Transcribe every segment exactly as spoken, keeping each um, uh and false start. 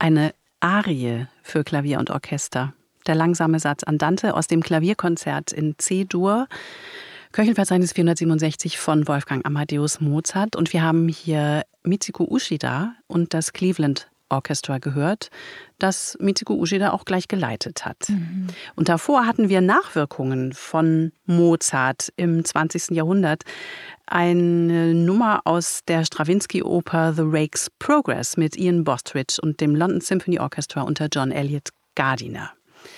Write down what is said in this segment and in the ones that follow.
eine Arie für Klavier und Orchester. Der langsame Satz Andante aus dem Klavierkonzert in C-Dur. Köchelverzeichnis vierhundertsiebenundsechzig von Wolfgang Amadeus Mozart. Und wir haben hier Mitsuko Uchida und das Cleveland Orchestra gehört, das Mitsuko Uchida auch gleich geleitet hat. Mhm. Und davor hatten wir Nachwirkungen von Mozart im zwanzigsten Jahrhundert. Eine Nummer aus der Strawinsky-Oper The Rake's Progress mit Ian Bostridge und dem London Symphony Orchestra unter John Eliot Gardiner.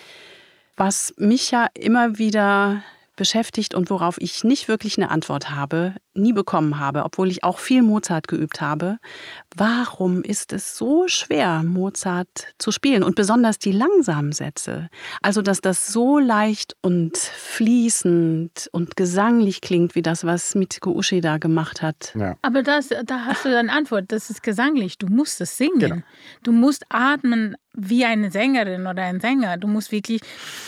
Was mich ja immer wieder beschäftigt und worauf ich nicht wirklich eine Antwort habe, nie bekommen habe, obwohl ich auch viel Mozart geübt habe. Warum ist es so schwer, Mozart zu spielen und besonders die langsamen Sätze? Also, dass das so leicht und fließend und gesanglich klingt, wie das, was Mitsuko Uchida gemacht hat. Ja. Aber das, da hast du eine Antwort, das ist gesanglich, du musst es singen. Genau. Du musst atmen wie eine Sängerin oder ein Sänger. Du musst wirklich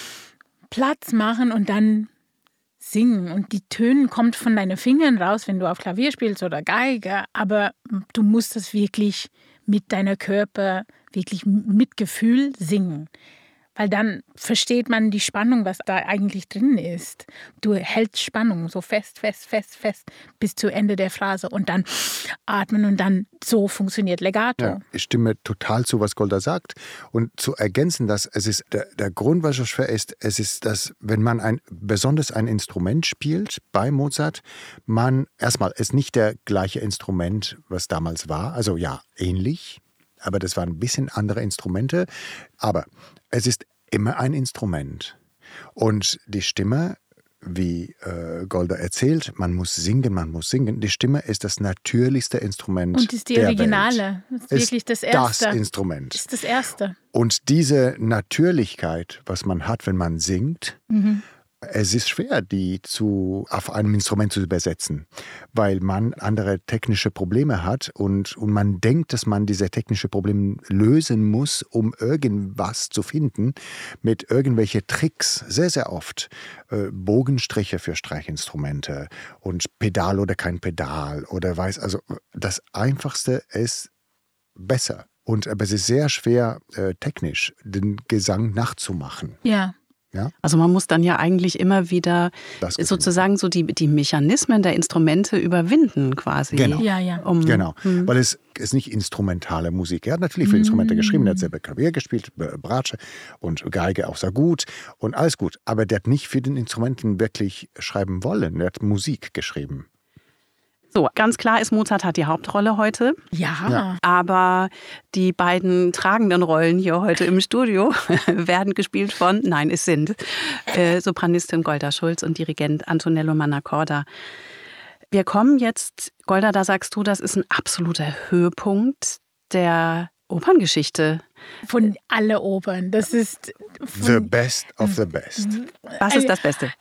Platz machen und dann singen. Und die Töne kommen von deinen Fingern raus, wenn du auf Klavier spielst oder Geige. Aber du musst das wirklich mit deinem Körper, wirklich mit Gefühl singen. Weil dann versteht man die Spannung, was da eigentlich drin ist. Du hältst Spannung so fest, fest, fest, fest bis zu Ende der Phrase und dann atmen und dann so funktioniert Legato. Ja, ich stimme total zu, was Golda sagt. Und zu ergänzen, dass es ist der, der Grund, was so schwer ist, es ist, dass wenn man ein besonders ein Instrument spielt bei Mozart, man erstmal ist nicht der gleiche Instrument, was damals war. Also ja, ähnlich. Aber das waren ein bisschen andere Instrumente. Aber es ist immer ein Instrument. Und die Stimme, wie äh, Golda erzählt, man muss singen, man muss singen. Die Stimme ist das natürlichste Instrument der Welt. Und ist die Originale. Das ist wirklich das Erste. Das Instrument. Das ist das Erste. Und diese Natürlichkeit, was man hat, wenn man singt, mhm. es ist schwer, die zu, auf einem Instrument zu übersetzen, weil man andere technische Probleme hat und, und man denkt, dass man diese technischen Probleme lösen muss, um irgendwas zu finden mit irgendwelchen Tricks. Sehr, sehr oft äh, Bogenstriche für Streichinstrumente und Pedal oder kein Pedal oder weiß. Also das Einfachste ist besser. Und, aber es ist sehr schwer, äh, technisch den Gesang nachzumachen. Ja. Ja? Also man muss dann ja eigentlich immer wieder sozusagen so die, die Mechanismen der Instrumente überwinden quasi. Genau, ja, ja. Um, genau. Hm. Weil es ist nicht instrumentale Musik. Er hat natürlich für Instrumente geschrieben, er hat selber Klavier gespielt, Bratsche und Geige auch sehr gut und alles gut. Aber der hat nicht für den Instrumenten wirklich schreiben wollen, er hat Musik geschrieben. So, ganz klar ist, Mozart hat die Hauptrolle heute. Ja. ja. Aber die beiden tragenden Rollen hier heute im Studio werden gespielt von, nein, es sind äh, Sopranistin Golda Schulz und Dirigent Antonello Mannacorda. Wir kommen jetzt, Golda, da sagst du, das ist ein absoluter Höhepunkt der Operngeschichte. Von alle Opern. Das ist the best of the best. Was ist das Beste?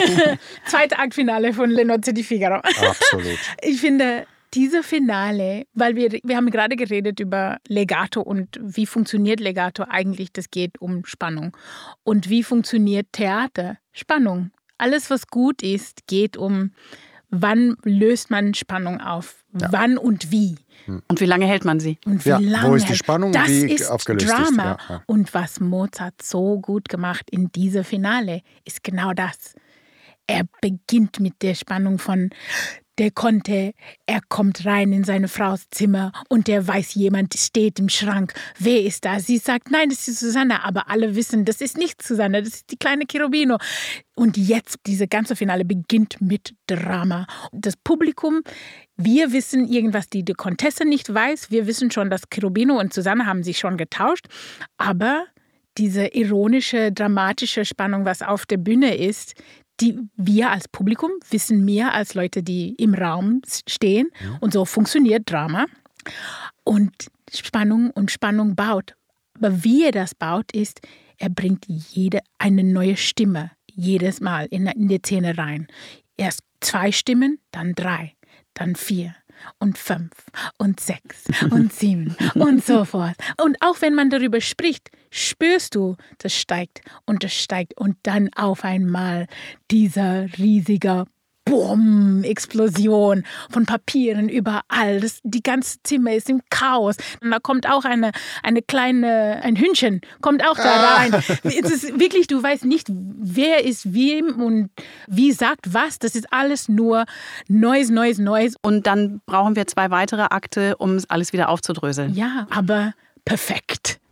Zweite Aktfinale von Le Nozze di Figaro. Absolut. Ich finde, diese Finale, weil wir, wir haben gerade geredet über Legato und wie funktioniert Legato eigentlich, das geht um Spannung. Und wie funktioniert Theater? Spannung. Alles, was gut ist, geht um, wann löst man Spannung auf? Ja. Wann und wie? Und wie lange hält man sie? Und wie ja, lange wo ist die Spannung, das wie ist aufgelöst Drama. ist? Ja, ja. Und was Mozart so gut gemacht in diesem Finale ist genau das. Er beginnt mit der Spannung von der Conte, er kommt rein in seine Frau's Zimmer und der weiß, jemand steht im Schrank. Wer ist da? Sie sagt, nein, das ist Susanna, aber alle wissen, das ist nicht Susanna, das ist die kleine Cherubino. Und jetzt, diese ganze Finale beginnt mit Drama. Das Publikum, wir wissen irgendwas, die die Contessa nicht weiß. Wir wissen schon, dass Cherubino und Susanna haben sich schon getauscht. Aber diese ironische, dramatische Spannung, was auf der Bühne ist, die wir als Publikum wissen mehr als Leute, die im Raum stehen. Ja. Und so funktioniert Drama. Und Spannung und Spannung baut. Aber wie er das baut, ist, er bringt jede eine neue Stimme jedes Mal in, in die Szene rein. Erst zwei Stimmen, dann drei, dann vier und fünf und sechs und sieben und so fort. Und auch wenn man darüber spricht, spürst du, das steigt und das steigt und dann auf einmal dieser riesige Bumm, Explosion von Papieren überall. Das, die ganze Zimmer ist im Chaos. Und da kommt auch eine, eine kleine, ein Hündchen, kommt auch da rein. Ah. Es ist wirklich, du weißt nicht, wer ist wem und wie sagt was. Das ist alles nur Neues, Neues, Neues. Und dann brauchen wir zwei weitere Akte, um es alles wieder aufzudröseln. Ja, aber perfekt.